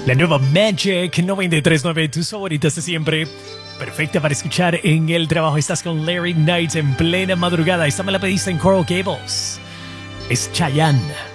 La nueva Magic 93.9, tus favoritas de siempre. Perfecta para escuchar en el trabajo. Estás con Larry Knight en plena madrugada. Esta me la pediste en Coral Gables. Es Chayanne.